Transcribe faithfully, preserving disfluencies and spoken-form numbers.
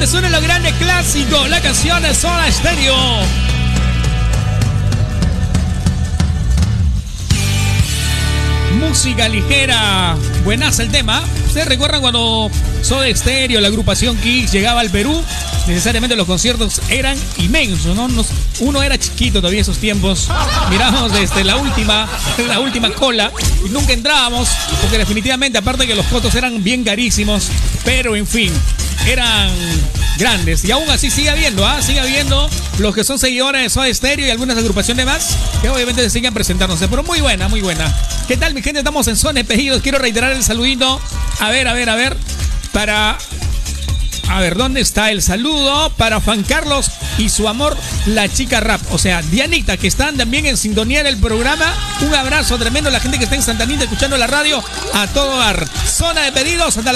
te suena lo grande clásico, la canción de Soda Stereo. Música ligera, buenazo el tema. ¿Ustedes recuerdan cuando Soda Stereo, la agrupación Kiss, llegaba al Perú? Necesariamente los conciertos eran inmensos, ¿no? Nos, uno era chiquito todavía en esos tiempos. Miramos desde la última, la última cola y nunca entrábamos, porque definitivamente, aparte que los costos eran bien carísimos, pero en fin, eran grandes. Y aún así sigue habiendo, ¿ah? ¿eh? Sigue habiendo los que son seguidores de Soda Stereo y algunas agrupaciones más que obviamente se siguen presentándose. Pero muy buena, muy buena. ¿Qué tal, mi gente? Estamos en Zona de Pedidos. Quiero reiterar el saludito. A ver, a ver, a ver. Para... A ver, ¿dónde está el saludo? Para Juan Carlos y su amor, la chica rap. O sea, Dianita, que están también en sintonía del programa. Un abrazo tremendo a la gente que está en Santa Anita escuchando la radio a todo dar. Zona de Pedidos. Hasta la